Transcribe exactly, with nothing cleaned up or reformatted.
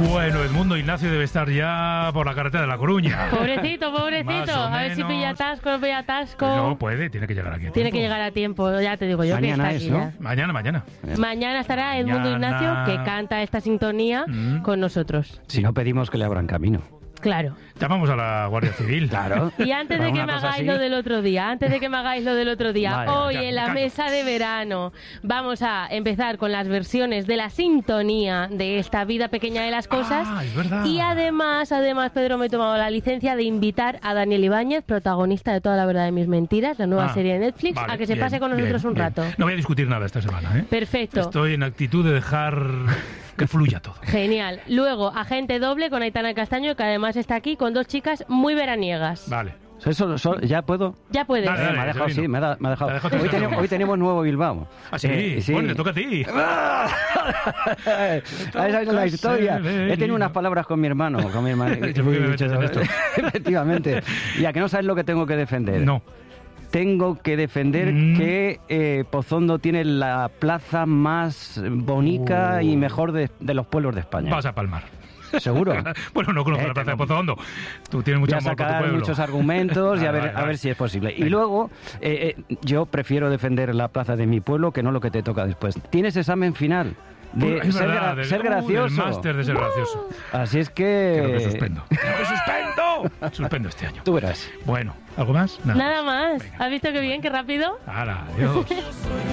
Bueno, Edmundo Ignacio debe estar ya por la carretera de La Coruña. Pobrecito, pobrecito. A ver si pilla atasco, no pilla atasco. No puede, tiene que llegar aquí a tiempo. Tiene que llegar a tiempo, ya te digo yo. Mañana que es, está aquí ¿no? ya. Mañana, mañana. Mañana estará Edmundo Mañana. Ignacio, que canta esta sintonía Mm. con nosotros. Si no pedimos que le abran camino. Claro. Llamamos a la Guardia Civil. Claro. Y antes de Para que una me cosa hagáis así. lo del otro día, antes de que me hagáis lo del otro día, Vale, hoy ya, en la callo. mesa de verano vamos a empezar con las versiones de la sintonía de esta vida pequeña de las cosas. Ah, es verdad. Y además, además, Pedro, me he tomado la licencia de invitar a Daniel Ibáñez, protagonista de Toda la verdad de mis mentiras, la nueva Ah, serie de Netflix, vale, a que se bien, pase con nosotros bien, un bien. rato. No voy a discutir nada esta semana, ¿eh? Perfecto. Estoy en actitud de dejar que fluya todo. Genial. Luego, Agente Doble con Aitana Castaño, que además está aquí con dos chicas muy veraniegas. Vale. Eso, eso- ¿Ya puedo? Ya puedes. Dale, Eh, dale. me ha dejado, Sabino. sí, me ha, da- me ha dejado. Te ha dejado Hoy, tres tenemos, segundos. hoy tenemos nuevo Bilbao. Ah, sí. Eh, sí. Bueno, le toca a ti. Esa es la historia. ser He tenido unas palabras con mi hermano. Con mi hermano. Yo, ¿por qué me metes en esto? Efectivamente. Y a que no sabes lo que tengo que defender. No. Tengo que defender Mm. que eh, Pozondo tiene la plaza más bonita Uh. y mejor de, de los pueblos de España. Vas a palmar. ¿Seguro? Bueno, no conozco Eh, la plaza de tengo- Pozo Hondo. Tú tienes mucho Voy a amor por tu sacar pueblo. muchos argumentos y a Vale, ver, vale, a vale. ver si es posible. Y Venga. luego, eh, eh, yo prefiero defender la plaza de mi pueblo que no lo que te toca después. Tienes examen final de Es ser, verdad, gra- del- ser uh, del gracioso. máster de ser gracioso. Así es que... Creo que suspendo. Creo que suspendo. Suspendo este año. Tú verás. Bueno, ¿algo más? Nada más. Venga. ¿Has visto qué bien, qué rápido? Hala, adiós.